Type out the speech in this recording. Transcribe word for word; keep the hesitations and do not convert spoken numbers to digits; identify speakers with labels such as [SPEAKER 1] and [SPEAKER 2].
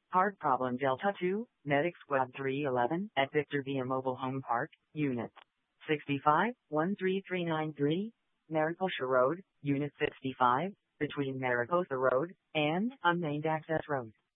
[SPEAKER 1] Hard Problem Delta two, Medic Squad three eleven, at Victor Via Mobile Home Park, Unit sixty-five, one three three nine three, Mariposa Road, Unit sixty-five, between Mariposa Road and Unnamed Access Road.